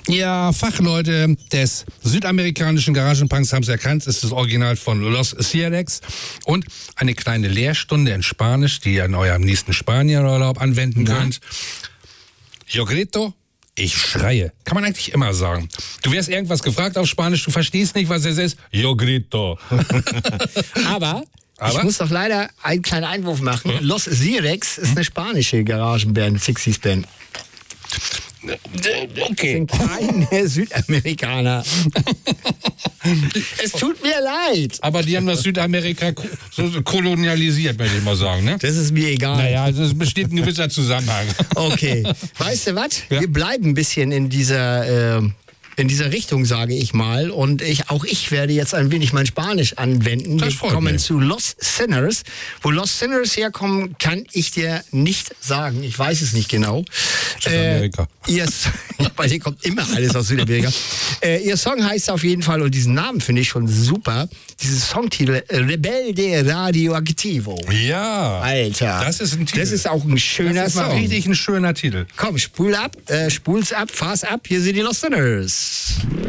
Ja, Fachleute des südamerikanischen Garagenpunks haben es erkannt. Es ist das Original von Los Cirex und eine kleine Lehrstunde in Spanisch, die ihr in eurem nächsten Spanienurlaub anwenden könnt. Yo grito, ich schreie. Kann man eigentlich immer sagen. Du wirst irgendwas gefragt auf Spanisch, du verstehst nicht, was es ist. Yo grito. Aber ich muss doch leider einen kleinen Einwurf machen. Los Cirex ist eine spanische Garagenband, 60s-Band. Okay. Sind keine Südamerikaner. Es tut mir leid. Aber die haben das Südamerika so kolonialisiert, würde ich mal sagen. Ne? Das ist mir egal. Naja, es besteht ein gewisser Zusammenhang. Okay. Weißt du was? Ja. Wir bleiben ein bisschen in dieser Richtung, sage ich mal. Und auch ich werde jetzt ein wenig mein Spanisch anwenden. Das Wir freut kommen mich. zu Los Sinners. Wo Los Sinners herkommen, kann ich dir nicht sagen. Ich weiß es nicht genau. Südamerika. Bei dir kommt immer alles aus Südamerika. Ihr Song heißt auf jeden Fall, und diesen Namen finde ich schon super, diesen Songtitel Rebelde Radioactivo. Ja. Alter. Das ist ein Titel. Das ist auch ein schöner Das ist mal Song. richtig ein schöner Titel. Komm, spul's ab, fahr's ab. Hier sind die Los Sinners.